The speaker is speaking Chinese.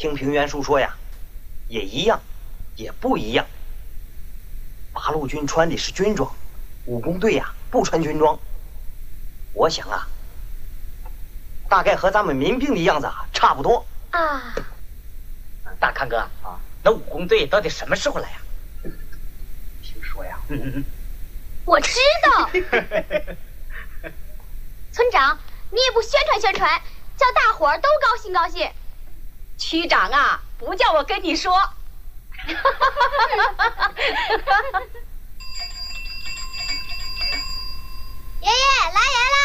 听平原叔说呀，也一样，也不一样。八路军穿的是军装，武工队呀不穿军装。我想啊，大概和咱们民兵的样子差不多啊。 大康哥啊，那武工队到底什么时候来呀？ 听说呀， 我知道。村长，你也不宣传宣传，叫大伙儿都高兴高兴。 区长啊，不叫我跟你说。 爷爷来人了。